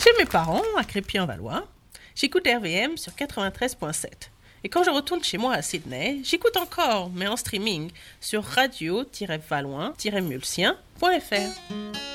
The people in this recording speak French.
Chez mes parents, à Crépy-en-Valois, j'écoute RVM sur 93.7. Et quand je retourne chez moi à Sydney, j'écoute encore, mais en streaming, sur radio-valois-mulsien.fr.